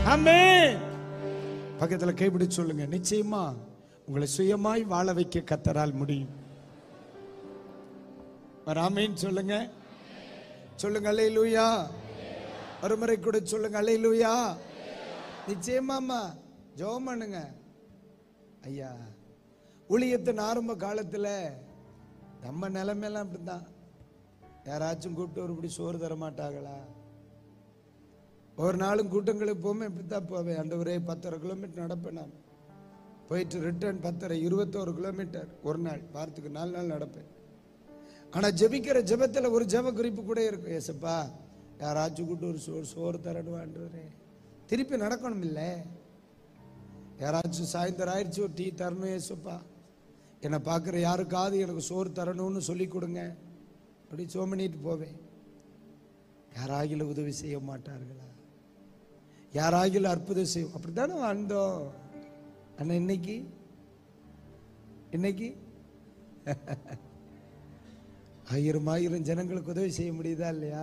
ஆமென். பக்கத்துல கைப்பிடிச்சு சொல்லுங்க, நிச்சயமா உங்களை சுயமாய் வாழ வைக்க கர்த்தரால் முடியும். ஆமென் சொல்லுங்க. சொல்லுங்க அல்லேலூயா. ஒருமுறை கூட சொல்லுங்க அல்லேலூயா. நிச்சயமாமா ஜெபம் பண்ணுங்க. ஐயா, ஊழியத்தின் ஆரம்ப காலத்துல நம்ம நிலைமையெல்லாம் அப்படிதான். யாராச்சும் கூப்பிட்டு ஒருபடி சோறு தர மாட்டாங்களா? ஒரு நாளும் கூட்டங்களுக்கு போவேன், இப்படித்தான் போவேன். ஆண்டவரே 10.5 கிலோமீட்டர் நடப்பேன். நான் போயிட்டு ரிட்டர்ன் 10.5 21 கிலோமீட்டர் ஒரு நாள், வாரத்துக்கு 4 நாள் நடப்பேன். ஆனா ஜெபிக்கிற ஜெபத்துல ஒரு ஜெப குறிப்பு கூட இருக்கும். ஏசப்பா, யாராச்சும் கூப்பிட்டு ஒரு சோறு தரணும் ஆண்டவரே. திருப்பி நடக்கணும் இல்ல. யாராச்சும் சாயந்தரம் ஆயிடுச்சு ஒரு டீ தரணும் ஏசப்பா, என்னை பார்க்குற யாருக்காவது எனக்கு சோறு தரணும்னு சொல்லி கொடுங்க. அப்படி சோமனிட்டு போவேன். யாராகிலும் உதவி செய்ய மாட்டார்களா? யாராகிலும் அற்புதம் செய்யும். அப்படித்தானே வாழ்ந்தோம். ஆனா இன்னைக்கு ஆயிரம் ஜனங்களுக்கு உதவி செய்ய முடியுதா இல்லையா?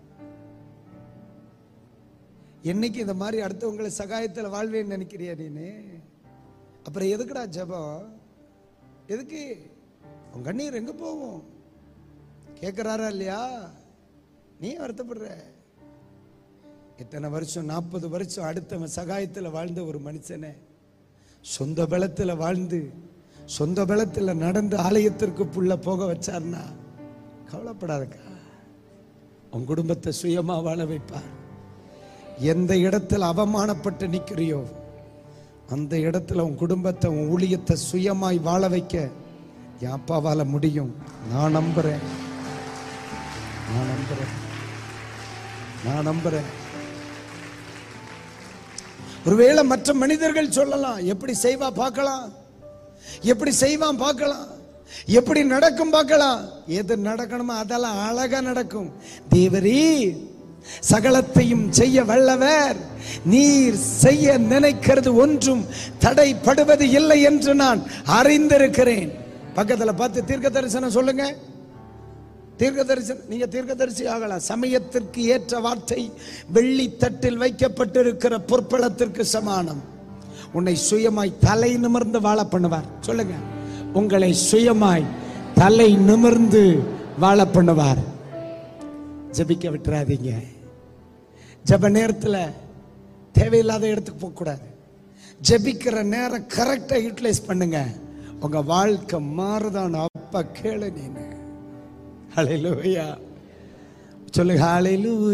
என்னைக்கு இந்த மாதிரி அடுத்தவங்களை சகாயத்தில் வாழ்வேன்னு நினைக்கிறியா நீனு? அப்புறம் எதுக்குடா ஜெபம்? எதுக்கு? உன் கண்ணீர் எங்க போகும்? கேட்கிறாரா இல்லையா? நீ வருத்தப்படுற. இத்தனை வருஷம் 40 வருஷம் அடுத்தவன் சகாயத்தில் வாழ்ந்த ஒரு மனுஷனை சொந்த பலத்தில் வாழ்ந்து சொந்த பலத்தில் நடந்து ஆலயத்திற்கு புள்ள போக வச்சார்னா கவலைப்படாதக்கா. உன் குடும்பத்தை சுயமா வாழ வைப்பார். எந்த இடத்துல அவமானப்பட்டு நிற்கிறியோ அந்த இடத்துல உன் குடும்பத்தை உன் ஊழியத்தை சுயமாய் வாழ வைக்க என் அப்பாவால முடியும். நான் நம்புறேன். ஒருவேளை மற்ற மனிதர்கள் சொல்லலாம், எப்படி செய்வா பார்க்கலாம், எப்படி செய்வான் பார்க்கலாம், எப்படி நடக்கும் பார்க்கலாம். எது நடக்கணுமோ அதெல்லாம் அழகா நடக்கும். தேவரீ சகலத்தையும் செய்ய வல்லவர், நீர் செய்ய நினைக்கிறது ஒன்றும் தடைப்படுவது இல்லை என்று நான் அறிந்திருக்கிறேன். பக்கத்துல பார்த்து தீர்க்க தரிசனம் சொல்லுங்க. தீர்க்க தரிசனம். நீங்க தீர்க்க தரிசி ஆகலாம். சமயத்திற்கு ஏற்ற வார்த்தை வெள்ளி தட்டில் வைக்கப்பட்டிருக்கிற பொற்பளத்திற்கு சமானம். உன்னை சுயமாய் தலை நிமிர்ந்து வாழ பண்ணுவார். சொல்லுங்க, உங்களை சுயமாய் தலை நிமிர்ந்து வாழ பண்ணுவார். ஜெபிக்க விட்டுறாதீங்க. ஜெப நேரத்தில் தேவையில்லாத இடத்துக்கு போக கூடாது. ஜெபிக்கிற நேரம் கரெக்டா யூட்டிலைஸ் பண்ணுங்க. உங்க வாழ்க்கை மாறுதான். அப்பா கேளு நீனு. ஹல்லேலூயா சொல்லுங்க. ஹல்லேலூயா.